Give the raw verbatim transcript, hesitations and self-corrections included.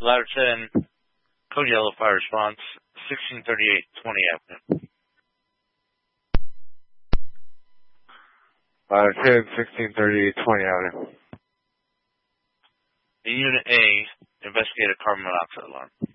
Ladder ten, code yellow, fire response, sixteen thirty-eight, twenty Avenue. Ladder ten, sixteen thirty-eight, twenty Avenue. In Unit A, investigate a carbon monoxide alarm.